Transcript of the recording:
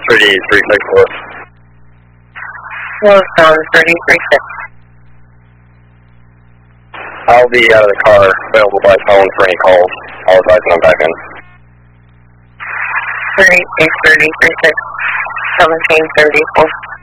3334. Yellowstone 336. I'll be out of the car, available by phone for any calls. I'll advise when I'm back in. 30, 3036. 1734.